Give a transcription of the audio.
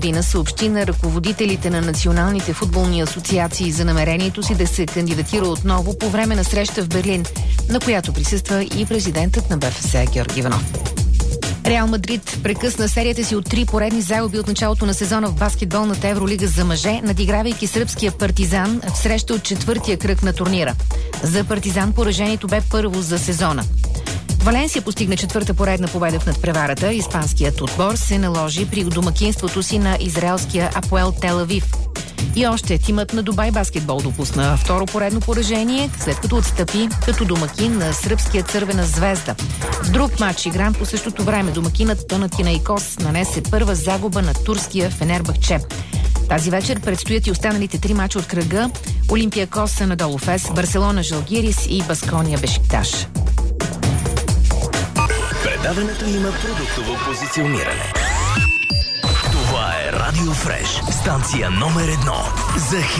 Дина съобщи на ръководителите на националните футболни асоциации за намерението си да се кандидатира отново по време на среща в Берлин, на която присъства и президентът на БФС Георги Иванов. Реал Мадрид прекъсна серията си от 3 поредни загуби от началото на сезона в баскетболната Евролига за мъже, надигравайки сръбския Партизан в среща от 4-тия кръг на турнира. За Партизан поражението бе първо за сезона. Валенсия постигна 4-та поредна победа в надпреварата. Испанският отбор се наложи при домакинството си на израелския Апоел Тел Авив. И още тимът на Дубай баскетбол допусна второ поредно поражение, след като отстъпи като домакин на сръбския Цървена звезда. В друг матч, игран по същото време, домакинът Панатинаикос нанесе първа загуба на турския Фенербахче. Тази вечер предстоят и останалите 3 мача от кръга: Олимпиакос Анадолу Ефес, Барселона Жалгирис и Баскония Бешикташ. Предаването има продуктово позициониране. Това е Радио Фреш, станция номер 1 за